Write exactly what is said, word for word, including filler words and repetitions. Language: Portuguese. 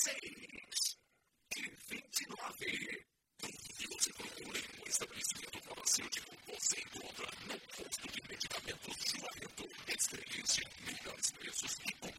seis e vinte e nove. E você procura em um estabelecimento farmacêutico, você encontra no posto de medicamentos Juramento. Experiência, melhores preços e